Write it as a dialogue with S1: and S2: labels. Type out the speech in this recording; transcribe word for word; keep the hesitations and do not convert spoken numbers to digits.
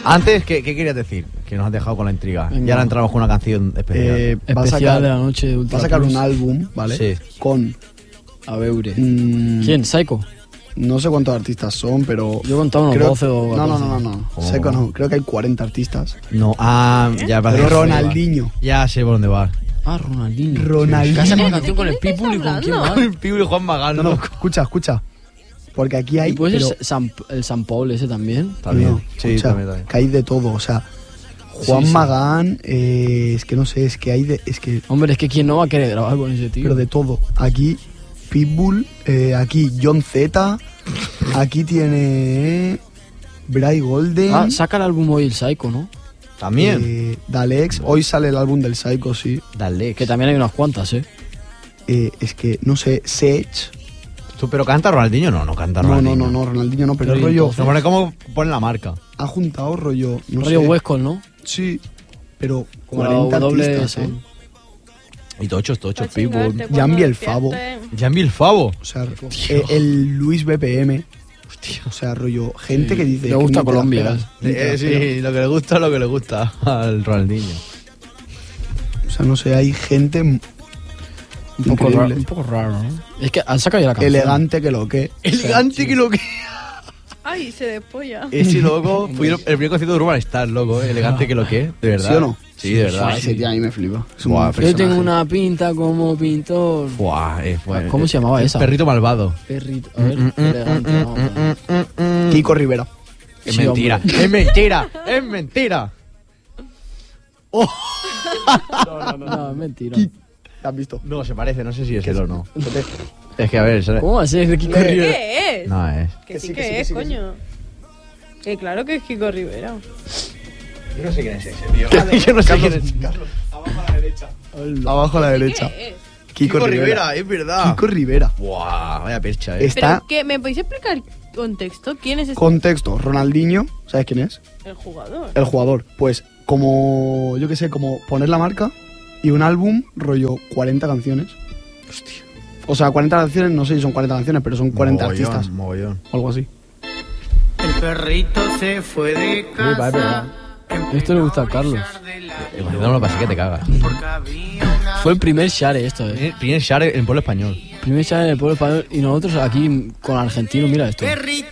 S1: Antes, ¿qué, ¿qué querías decir? Que nos has dejado con la intriga.
S2: Venga.
S1: Y ahora entramos con una canción especial.
S2: Eh, va a
S3: Especial
S2: sacar,
S3: de la noche de Ultra
S2: va a sacar
S3: Plus.
S2: un álbum, ¿vale?
S1: Sí.
S2: Con...
S3: A veure.
S2: mm,
S3: ¿Quién? ¿Psycho?
S2: No sé cuántos artistas son, pero...
S3: Yo he contado unos
S2: creo-
S3: doce o
S2: No, no,
S3: catorce.
S2: no, no, no.
S1: ¿Cómo?
S2: Seco no. Creo que hay cuarenta artistas.
S1: No, ah, ya parece
S2: Pero
S1: por dónde va.
S2: Ronaldinho.
S1: Ya sé por dónde va.
S3: Ah, Ronaldinho.
S2: Ronaldinho.
S3: Casa con una
S4: ¿De
S3: canción con el
S4: quién estáis
S3: Pitbull y con quién
S4: hablando?
S3: más.
S1: El Pibu y Juan Magán.
S2: No, no, escucha, escucha. Porque aquí hay...
S3: Y puede
S2: pero-
S3: ser San- el San Paul ese también.
S1: También.
S2: No,
S1: Sí,
S2: escucha,
S1: también, también.
S2: que hay de todo, o sea... Juan
S3: Sí, sí.
S2: Magán, eh, es que no sé, es que hay de... Es que...
S3: Hombre, es que quién no va a querer grabar con ese tío.
S2: Pero de todo. Aquí Pitbull, eh, aquí John Z, aquí tiene Bray Golden,
S3: Ah, saca el álbum hoy el Psycho, ¿no?
S1: También.
S2: eh, Dalex. Hoy sale el álbum del Psycho, sí.
S1: Dale.
S3: Que también hay unas cuantas, ¿eh?
S2: Eh, es que, no sé, Sech.
S1: ¿Tú, pero canta Ronaldinho? No, no canta
S2: No, no,
S1: Ronaldinho.
S2: no, no, Ronaldinho no, pero
S3: Pero
S2: el rollo...
S3: entonces-
S1: Se pone como pone la marca.
S2: Ha juntado rollo, no
S3: Rollo
S2: sé.
S3: West Coast, ¿no?
S2: Sí, pero
S3: Como la
S2: cuarenta
S3: W
S2: artistas, ¿eh?
S3: Sound.
S1: Y tochos, tochos,
S4: Pa'
S1: Pitbull.
S4: chingarte
S2: Jambi
S4: cuando
S2: el Favo.
S4: despierte.
S1: Jambi el Favo.
S2: O sea, eh, el Luis B P M. O sea, rollo, gente
S3: Sí,
S2: que dice...
S3: le
S2: que
S3: gusta
S2: ni te la
S3: Colombia,
S2: esperas, ni te la
S1: Eh,
S2: esperas.
S1: sí, lo que le gusta, lo que le gusta al Ronaldinho.
S2: O sea, no sé, hay gente
S3: Un poco,
S2: increíble.
S3: raro, un poco raro, ¿no? Es que han sacado ya la canción.
S2: elegante que lo que.
S1: Elegante que lo que...
S4: Ay, se despolla.
S1: Ese loco fue el primer concierto de Urban Star, loco. eh. Elegante que lo que, de verdad.
S2: ¿Sí o no?
S1: Sí, de verdad.
S2: Ah, ese tío a mí me flipa. Es un
S1: Buah,
S3: Yo
S2: personaje.
S3: tengo una pinta como pintor.
S1: Buah, eh, fue-
S3: ¿Cómo se llamaba
S1: el
S3: esa?
S1: Perrito malvado.
S3: Perrito. A ver, elegante. vamos a ver.
S2: Kiko Rivera.
S1: Es
S3: Sí,
S1: mentira,
S3: hombre.
S1: es mentira, es mentira.
S3: No, no, es mentira.
S2: ¿La has visto?
S1: No, se parece, no sé si es él o no. Es que a ver, ¿sabes?
S3: ¿Cómo va a ser Kiko
S2: Le-
S3: Rivera?
S4: ¿Qué es?
S1: No es.
S4: Que,
S2: Que
S4: sí
S2: sí,
S4: que,
S2: que sí, que
S4: es,
S2: sí, que sí.
S4: coño. Que claro que es Kiko Rivera.
S1: Yo no sé quién es ese, tío. Yo no sé quién es.
S2: Abajo a la derecha.
S4: ¿Qué es?
S2: Kiko, Rivera.
S1: es verdad.
S2: Kiko Rivera.
S1: Buah, vaya percha, eh.
S2: Está
S4: ¿Pero qué? ¿Me podéis explicar contexto? ¿Quién es este
S2: contexto. Ronaldinho, ¿sabes quién es?
S4: el jugador?
S2: El jugador. Pues como, yo qué sé, como poner la marca y un álbum, rollo cuarenta canciones. Hostia. O sea, cuarenta canciones, no sé si son cuarenta canciones, pero son cuarenta
S1: Mogollón,
S2: artistas.
S1: Mogollón.
S2: O algo así.
S5: El perrito se fue de
S3: Sí, va, es
S5: casa.
S3: verdad. Esto le gusta a Carlos.
S1: El concierto no lo pasé que te cagas.
S5: Porque había una
S3: Fue el primer share esto, eh.
S1: Primer share en pueblo español.
S3: Primer share en el pueblo español y nosotros aquí con argentino, mira esto.
S5: perrito